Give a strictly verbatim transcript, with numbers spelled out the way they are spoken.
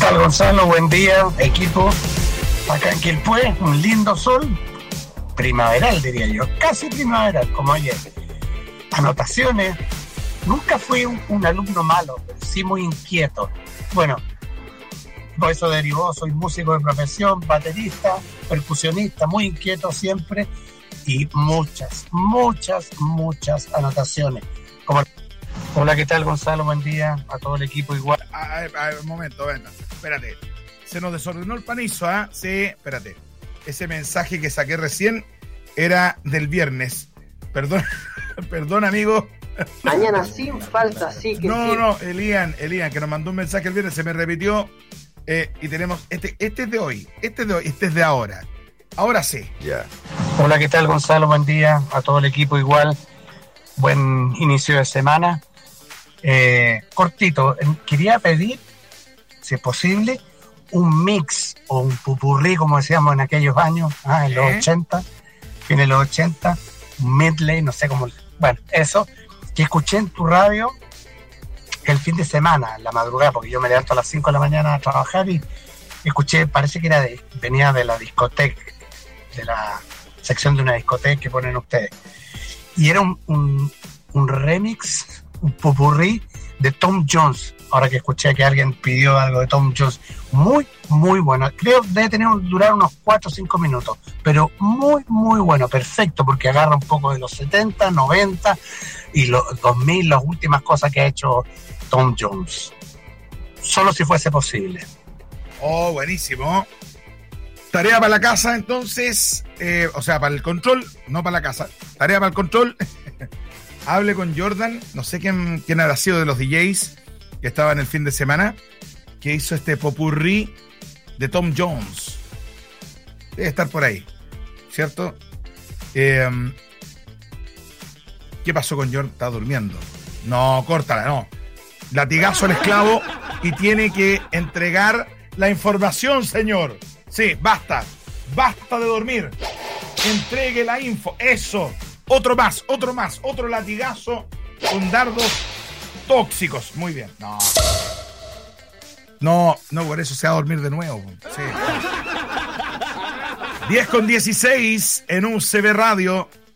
tal, Gonzalo? Buen día, equipo. Acá en Quilpué, un lindo sol, primaveral diría yo, casi primaveral, como ayer. Anotaciones. Nunca fui un, un alumno malo, pero sí muy inquieto. Bueno, por eso derivó, soy músico de profesión, baterista, percusionista, muy inquieto siempre, y muchas, muchas, muchas anotaciones. Como... Hola, ¿qué tal, Gonzalo? Buen día a todo el equipo igual. A, a, a, un momento, venga, espérate. Se nos desordenó el panizo, ¿ah? ¿eh? Sí, espérate. Ese mensaje que saqué recién era del viernes. Perdón, perdón, amigo. Mañana sin falta, sí que no, sí. No, no, Elian, Elian, que nos mandó un mensaje el viernes, se me repitió. Eh, y tenemos, este, este es de hoy, este es de hoy, este es de ahora. Ahora sí. Ya. Yeah. Hola, ¿qué tal, Gonzalo? Buen día a todo el equipo igual. Buen inicio de semana. Eh, cortito, quería pedir, si es posible, un mix o un pupurrí, como decíamos en aquellos años, ah, en los ¿Eh? ochenta, fines de los ochenta, un medley, no sé cómo, bueno, eso, que escuché en tu radio el fin de semana, en la madrugada, porque yo me levanto a las cinco de la mañana a trabajar y escuché, parece que era de, venía de la discoteca, de la sección de una discoteca que ponen ustedes, y era un, un, un remix, un popurrí de Tom Jones. Ahora que escuché que alguien pidió algo de Tom Jones, muy, muy bueno. Creo que debe tener durar unos cuatro o cinco minutos, pero muy, muy bueno, perfecto, porque agarra un poco de los setenta, noventa y los dos mil, las últimas cosas que ha hecho Tom Jones. Solo si fuese posible. Oh, buenísimo. Tarea para la casa, entonces, eh, o sea, para el control, no para la casa. Tarea para el control. Hable con Jordan, no sé quién, quién habrá sido de los D Js que estaban el fin de semana, que hizo este popurrí de Tom Jones. Debe estar por ahí, ¿cierto? Eh, ¿Qué pasó con Jordan? Está durmiendo. No, córtala, no. Latigazo al esclavo y tiene que entregar la información, señor. Sí, basta. Basta de dormir. Entregue la info. Eso. Otro más, otro más, otro latigazo con dardos tóxicos. Muy bien. No. No, no, por eso se va a dormir de nuevo. Sí. diez con dieciséis en U C B Radio.